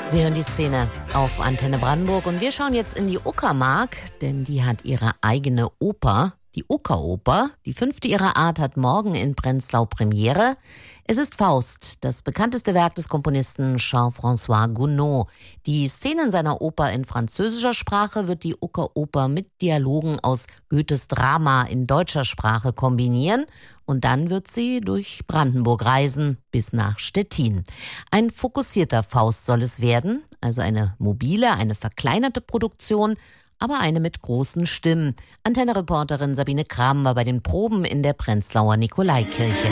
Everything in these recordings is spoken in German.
Sie hören die Szene auf Antenne Brandenburg und wir schauen jetzt in die Uckermark, denn die hat ihre eigene Oper, die Uckeroper. Die 5. ihrer Art hat morgen in Prenzlau Premiere. Es ist Faust, das bekannteste Werk des Komponisten Jean-François Gounod. Die Szenen seiner Oper in französischer Sprache wird die Uckeroper mit Dialogen aus Goethes Drama in deutscher Sprache kombinieren. Und dann wird sie durch Brandenburg reisen bis nach Stettin. Ein fokussierter Faust soll es werden, also eine mobile, eine verkleinerte Produktion, aber eine mit großen Stimmen. Antenne-Reporterin Sabine Kram war bei den Proben in der Prenzlauer Nikolaikirche.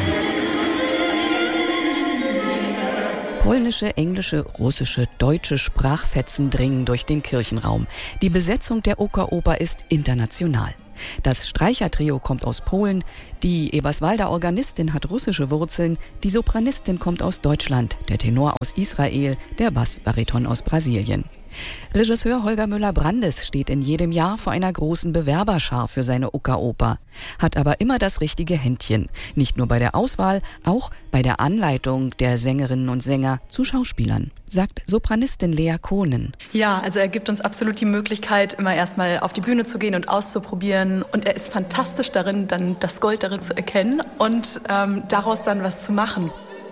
Polnische, englische, russische, deutsche Sprachfetzen dringen durch den Kirchenraum. Die Besetzung der Uckeroper ist international. Das Streichertrio kommt aus Polen, die Eberswalder Organistin hat russische Wurzeln, die Sopranistin kommt aus Deutschland, der Tenor aus Israel, der Bassbariton aus Brasilien. Regisseur Holger Müller-Brandes steht in jedem Jahr vor einer großen Bewerberschar für seine Uckeroper, hat aber immer das richtige Händchen, nicht nur bei der Auswahl, auch bei der Anleitung der Sängerinnen und Sänger zu Schauspielern, sagt Sopranistin Lea Kohnen. Ja, also er gibt uns absolut die Möglichkeit, immer erstmal auf die Bühne zu gehen und auszuprobieren. Und er ist fantastisch darin, dann das Gold darin zu erkennen und daraus dann was zu machen.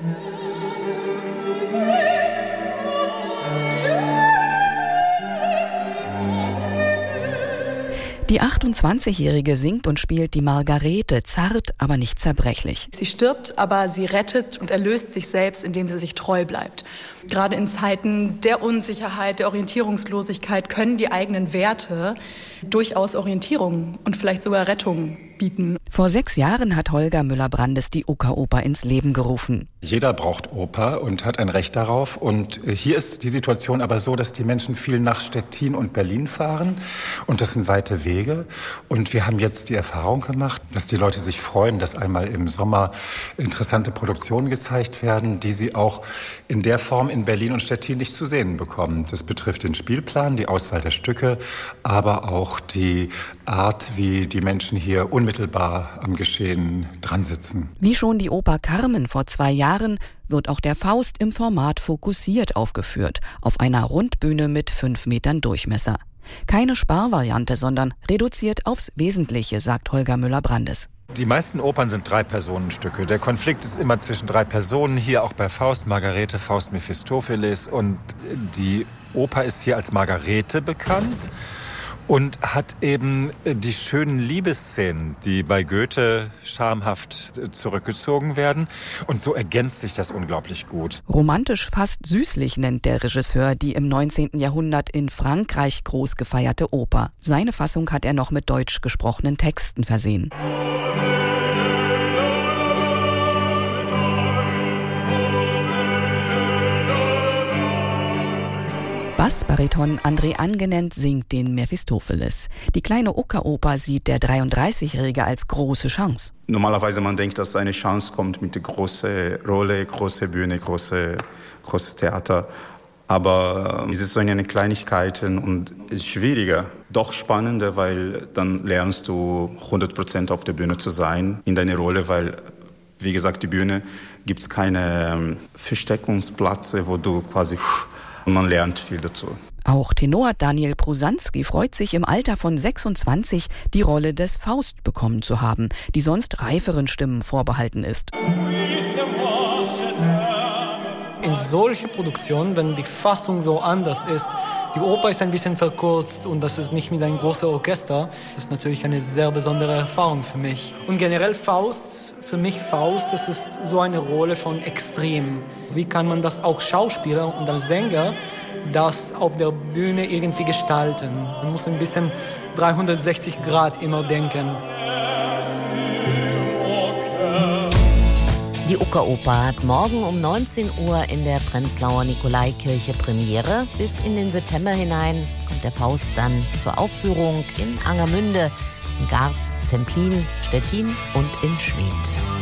Die 28-Jährige singt und spielt die Margarete, zart, aber nicht zerbrechlich. Sie stirbt, aber sie rettet und erlöst sich selbst, indem sie sich treu bleibt. Gerade in Zeiten der Unsicherheit, der Orientierungslosigkeit können die eigenen Werte durchaus Orientierung und vielleicht sogar Rettung bieten. Vor 6 Jahren hat Holger Müller-Brandes die Uckeroper ins Leben gerufen. Jeder braucht Oper und hat ein Recht darauf. Und hier ist die Situation aber so, dass die Menschen viel nach Stettin und Berlin fahren. Und das sind weite Wege. Und wir haben jetzt die Erfahrung gemacht, dass die Leute sich freuen, dass einmal im Sommer interessante Produktionen gezeigt werden, die sie auch in der Form in Berlin und Stettin nicht zu sehen bekommen. Das betrifft den Spielplan, die Auswahl der Stücke, aber auch die Art, wie die Menschen hier unmittelbar am Geschehen dran sitzen. Wie schon die Oper Carmen vor 2 Jahren wird auch der Faust im Format fokussiert aufgeführt, auf einer Rundbühne mit 5 Metern Durchmesser. Keine Sparvariante, sondern reduziert aufs Wesentliche, sagt Holger Müller-Brandes. Die meisten Opern sind 3-Personen-Stücke. Der Konflikt ist immer zwischen 3 Personen, hier auch bei Faust, Margarete, Faust, Mephistopheles. Und die Oper ist hier als Margarete bekannt und hat eben die schönen Liebesszenen, die bei Goethe schamhaft zurückgezogen werden. Und so ergänzt sich das unglaublich gut. Romantisch, fast süßlich nennt der Regisseur die im 19. Jahrhundert in Frankreich groß gefeierte Oper. Seine Fassung hat er noch mit deutsch gesprochenen Texten versehen. Bassbariton André Angenent singt den Mephistopheles. Die kleine Uckeroper sieht der 33-Jährige als große Chance. Normalerweise man denkt, dass eine Chance kommt mit der großen Rolle, große Bühne, großes Theater. Aber es ist so eine Kleinigkeiten und es ist schwieriger. Doch spannender, weil dann lernst du 100% auf der Bühne zu sein in deiner Rolle, weil, wie gesagt, die Bühne gibt es keine Versteckungsplätze, wo du quasi... Und man lernt viel dazu. Auch Tenor Daniel Prusanski freut sich im Alter von 26, die Rolle des Faust bekommen zu haben, die sonst reiferen Stimmen vorbehalten ist. In solchen Produktionen, wenn die Fassung so anders ist, die Oper ist ein bisschen verkürzt und das ist nicht mit einem großen Orchester, das ist natürlich eine sehr besondere Erfahrung für mich. Und generell Faust, für mich Faust, das ist so eine Rolle von Extrem. Wie kann man das auch Schauspieler und als Sänger das auf der Bühne irgendwie gestalten? Man muss ein bisschen 360 Grad immer denken. Die Uckeroper hat morgen um 19 Uhr in der Prenzlauer Nikolaikirche Premiere. Bis in den September hinein kommt der Faust dann zur Aufführung in Angermünde, in Garz, Templin, Stettin und in Schwedt.